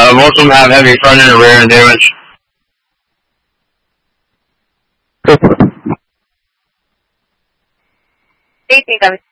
Most of them have heavy front end and rear end damage. 18,